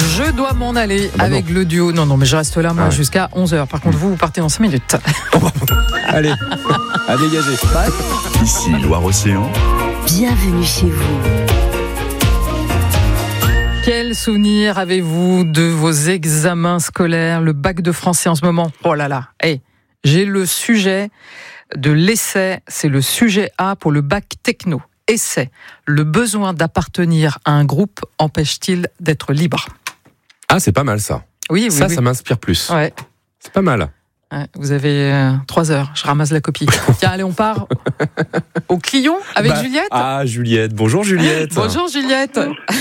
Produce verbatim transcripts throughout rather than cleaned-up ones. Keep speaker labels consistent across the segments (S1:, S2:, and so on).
S1: Je dois m'en aller
S2: bah
S1: avec
S2: non.
S1: le duo. Non, non, mais je reste là, moi,
S2: Ah ouais.
S1: jusqu'à onze heures. Par contre, vous, vous partez dans cinq minutes.
S2: Allez, à dégager.
S3: Ici Loire-Océan.
S4: Bienvenue chez vous.
S1: Quel souvenir avez-vous de vos examens scolaires, le bac de français en ce moment? Oh là là, hey, j'ai le sujet de l'essai, c'est le sujet A pour le bac techno. Essai, le besoin d'appartenir à un groupe empêche-t-il d'être libre?
S2: Ah, c'est pas mal ça.
S1: Oui, oui,
S2: ça,
S1: oui.
S2: ça m'inspire plus.
S1: Ouais.
S2: C'est pas mal.
S1: Ouais, vous avez euh, trois heures, je ramasse la copie. Tiens, allez, on part au Clion avec
S2: Bah,
S1: Juliette.
S2: Ah, Juliette. Bonjour Juliette.
S1: Bonjour Juliette.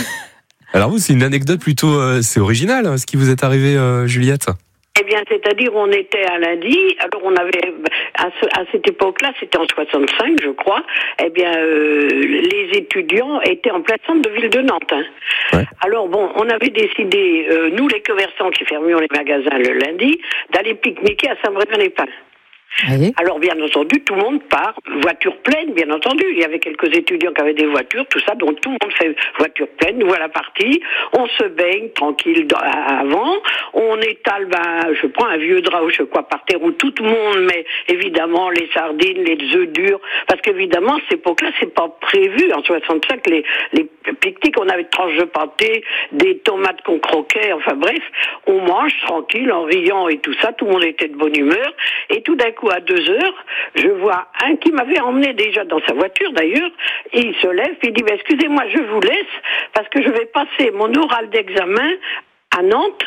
S2: Alors vous, c'est une anecdote plutôt, euh, c'est original, hein, ce qui vous est arrivé, euh, Juliette.
S5: Eh bien, c'est-à-dire, on était à lundi, alors on avait, à, ce, à cette époque-là, c'était en soixante-cinq, je crois, eh bien, euh, les étudiants étaient en plein centre de ville de Nantes. Hein.
S2: Ouais.
S5: Alors bon, on avait décidé, euh, nous les commerçants qui fermions les magasins le lundi, d'aller pique-niquer à Saint-Brévin-les-Pins.
S1: Allez.
S5: Alors, bien entendu, tout le monde part, voiture pleine, bien entendu. Il y avait quelques étudiants qui avaient des voitures, tout ça, donc tout le monde fait voiture pleine. Nous voilà partis. On se baigne tranquille dans, avant. On étale, ben, je prends un vieux drap ou je sais quoi par terre où tout le monde met évidemment les sardines, les œufs durs, parce qu'évidemment, à cette époque-là, c'est pas prévu. En soixante-cinq, les, les pique-niques, on avait de tranches de pâté, des tomates qu'on croquait, enfin bref, on mange tranquille en riant et tout ça. Tout le monde était de bonne humeur. Et tout d'un coup, à deux heures, je vois un qui m'avait emmené déjà dans sa voiture d'ailleurs, et il se lève et il dit bah, excusez-moi, je vous laisse parce que je vais passer mon oral d'examen à Nantes,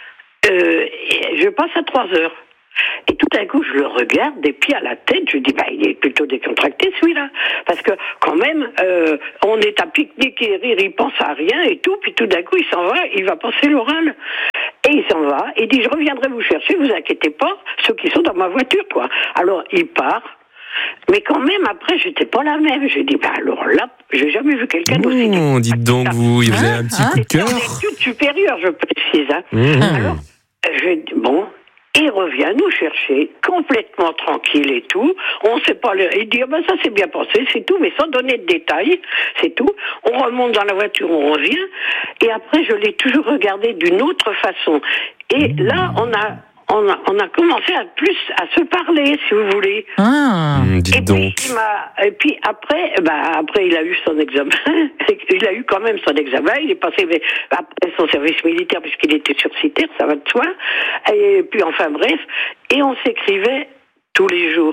S5: euh, et je passe à trois heures. Et tout d'un coup, je le regarde des pieds à la tête, je dis, bah, il est plutôt décontracté celui-là. Parce que quand même, euh, on est à pique-nique et rire, il pense à rien et tout, puis tout d'un coup, il s'en va, il va passer l'oral. Et il s'en va, il dit, je reviendrai vous chercher, vous inquiétez pas, ceux qui sont dans ma voiture, quoi. Alors, il part. Mais quand même, après, j'étais pas la même. J'ai dit, bah alors là, j'ai jamais vu quelqu'un d'aussi.
S2: Bon, dites donc, vous, il faisait un petit
S1: Hein
S2: coup de
S5: C'était en
S2: cœur.
S5: études supérieures, je précise. Hein.
S2: Mmh.
S5: Alors, je dis, bon, il revient nous chercher, complètement tranquille et tout. On sait pas, le... il dit, ah ben ça s'est bien passé, c'est tout, mais sans donner de détails, c'est tout. On remonte dans la voiture, on revient, et après, je l'ai toujours regardé d'une autre façon. Et là, on a, on a, on a commencé à plus à se parler, si vous voulez.
S1: Ah.
S2: Mmh,
S5: Et
S2: dites
S5: puis,
S2: donc.
S5: il m'a, et puis après, bah, après, il a eu son examen. Il a eu quand même son examen. Il est passé mais, après son service militaire puisqu'il était sursitaire, ça va de soi. Et puis, enfin, bref. Et on s'écrivait tous les jours.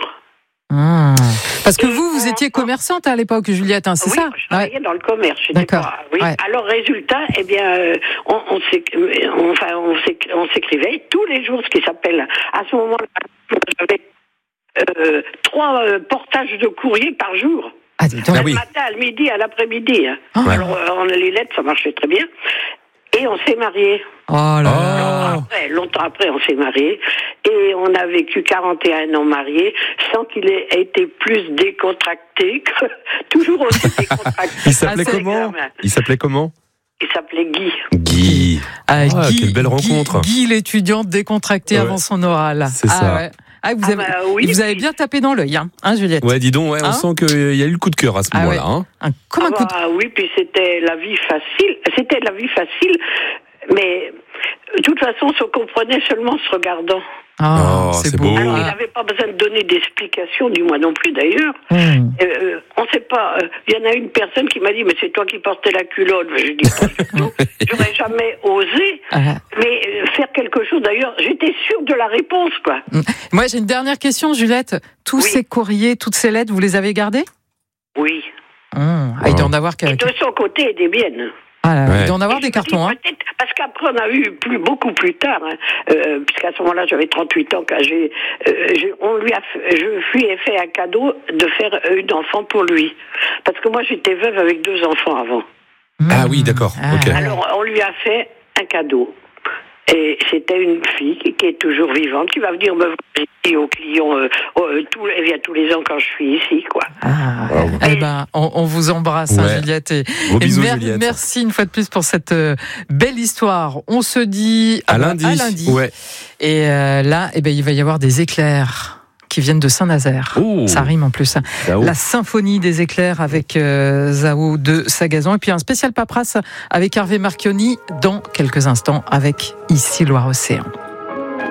S1: Ah. Parce que
S5: Et
S1: vous, vous
S5: on-
S1: étiez commerçante à l'époque, Juliette, hein, c'est
S5: oui,
S1: ça?
S5: je travaillais
S1: Ouais.
S5: dans le commerce. j'étais
S1: D'accord.
S5: pas- oui.
S1: Ouais.
S5: Alors, résultat, eh bien, euh, on, on, s'éc- on- enfin, on, s'éc- on s'écrivait tous les jours, ce qui s'appelle, à ce moment-là, j'avais euh, trois euh, portages de courrier par jour.
S1: Ah, dis donc.
S2: Ah
S5: Le
S2: oui.
S5: matin, à midi, à l'après-midi. Hein.
S1: Ah.
S5: Alors, euh, on a les lettres, ça marchait très bien. Et on s'est mariés.
S1: Oh là là.
S2: Oh.
S5: Après, longtemps après, on s'est mariés. Et on a vécu quarante et un ans mariés, sans qu'il ait été plus décontracté, que, toujours aussi décontracté.
S2: Il s'appelait
S1: Ah, c'est
S2: comment
S5: examen.
S2: Il s'appelait comment
S5: Il s'appelait Guy.
S2: Guy.
S1: Ah,
S2: Ah,
S1: Guy,
S2: quelle belle
S1: Guy-
S2: rencontre.
S1: Guy, l'étudiante décontractée
S2: Ouais.
S1: avant son oral.
S2: C'est
S1: ah,
S2: ça.
S1: Ouais. Ah, vous
S5: Ah
S1: avez,
S5: bah oui,
S1: vous avez
S5: puis-
S1: bien tapé dans l'œil, hein, hein Juliette?
S2: Ouais, dis donc, ouais, on
S1: Hein
S2: sent qu'il y a eu le coup de cœur à ce
S1: Ah
S2: moment-là.
S1: ouais.
S2: Hein.
S1: Un, comme
S5: Ah
S1: un coup de...
S5: bah oui, puis c'était la vie facile. C'était la vie facile, mais de toute façon, on se comprenait seulement en se regardant.
S1: Ah,
S2: Oh,
S1: c'est
S2: c'est
S1: beau.
S2: beau.
S5: Alors, il
S1: Ah.
S5: n'avait pas besoin de donner d'explications, du moi non plus d'ailleurs.
S1: Hum.
S5: Euh, on sait pas. Il y en a une personne qui m'a dit, mais c'est toi qui portais la culotte. Je dis pas du tout. J'aurais jamais osé.
S1: Ah.
S5: Mais euh, faire quelque chose. D'ailleurs, j'étais sûre de la réponse, quoi.
S1: Moi, j'ai une dernière question, Juliette. Tous
S5: Oui.
S1: ces courriers, toutes ces lettres, vous les avez gardées?
S5: Oui.
S1: Hum. Ah, il doit en avoir que...
S5: Et de son côté et des miennes.
S1: Ah, là,
S2: Ouais.
S1: il doit en avoir
S5: Et
S1: des
S5: je me
S1: cartons,
S5: dis,
S1: hein.
S5: peut-être- Parce qu'après, on a eu plus, beaucoup plus tard, hein, euh, puisqu'à ce moment-là, j'avais trente-huit ans, quand j'ai, euh, j'ai- on lui a, fait- je lui ai fait un cadeau de faire une enfant pour lui. Parce que moi, j'étais veuve avec deux enfants avant.
S2: Ah oui, d'accord,
S1: Ah.
S2: ok.
S5: Alors, on lui a fait un cadeau. Et c'était une fille qui, qui est toujours vivante, qui va venir me voir ici au Clion, euh, euh, tous, elle vient tous les ans quand je suis ici, quoi.
S1: Ah,
S2: Wow.
S1: eh ben, on, on vous embrasse, hein,
S2: Ouais.
S1: Juliette. Et,
S2: Gros
S1: et
S2: bisous,
S1: mer-
S2: Juliette.
S1: merci une fois de plus pour cette euh, belle histoire. On se dit
S2: À
S1: ah bah,
S2: lundi.
S1: à lundi.
S2: Ouais.
S1: Et euh, là, eh ben, il va y avoir des éclairs qui viennent de Saint-Nazaire.
S2: Oh.
S1: Ça rime en plus.
S2: Zao.
S1: La symphonie des éclairs avec euh, Zao de Sagazan. Et puis un spécial paperasse avec Hervé Marchionni dans quelques instants avec Ici Loire-Océan.